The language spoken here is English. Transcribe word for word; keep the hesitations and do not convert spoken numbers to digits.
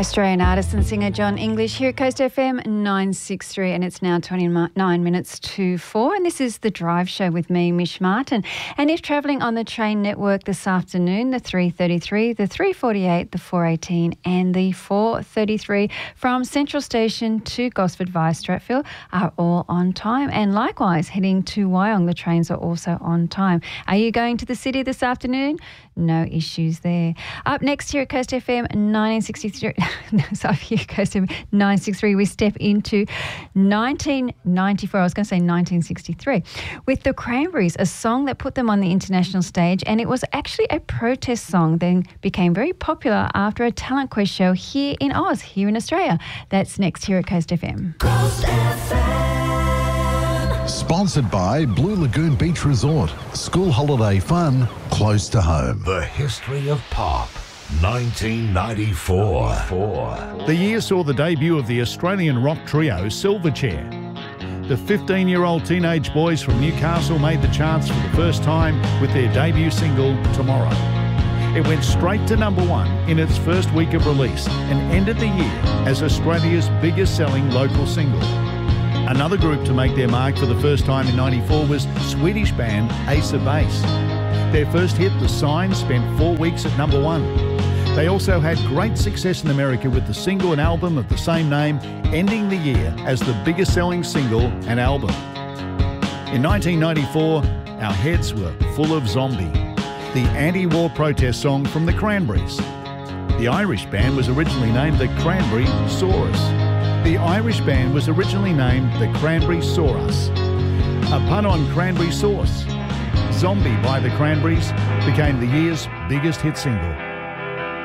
Australian artist and singer John English here at Coast F M nine sixty-three, and it's now twenty-nine minutes to four, and this is The Drive Show with me, Mish Martin. And if travelling on the train network this afternoon, the three thirty-three, the three forty-eight, the four eighteen and the four thirty-three from Central Station to Gosford via Stratfield are all on time, and likewise heading to Wyong, the trains are also on time. Are you going to the city this afternoon? No issues there. Up next here at Coast F M nineteen sixty-three, sorry, here at Coast F M nine sixty-three, we step into nineteen ninety-four, I was going to say nineteen sixty-three, with the Cranberries, a song that put them on the international stage, and it was actually a protest song, then became very popular after a talent quest show here in Oz, here in Australia. That's next here at Coast F M. Coast F M. Sponsored by Blue Lagoon Beach Resort. School holiday fun close to home. The history of pop. nineteen ninety-four. The year saw the debut of the Australian rock trio Silverchair. The fifteen-year-old teenage boys from Newcastle made the charts for the first time with their debut single, Tomorrow. It went straight to number one in its first week of release and ended the year as Australia's biggest-selling local single. Another group to make their mark for the first time in ninety-four was Swedish band Ace of Base. Their first hit, The Sign, spent four weeks at number one. They also had great success in America with the single and album of the same name, ending the year as the biggest-selling single and album. In nineteen ninety-four, our heads were full of Zombie, the anti-war protest song from the Cranberries. The Irish band was originally named the Cranberry Saurus. The Irish band was originally named the Cranberry Saurus, a pun on cranberry sauce. Zombie by the Cranberries became the year's biggest hit single.